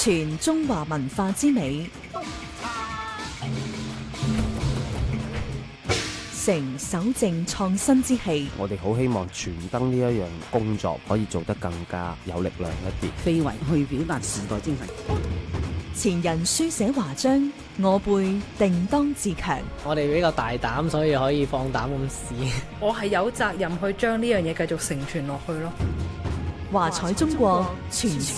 傳中華文化之美，成守正創新之氣。 我哋好希望傳燈呢一樣工作可以做得更加有力量一啲， 非遺去表達時代精神。 前人書寫華章，我輩定當自強。 我哋比較大膽，所以可以放膽咁試。 我係有責任去將呢樣嘢繼續承傳落去咯。 華彩中國傳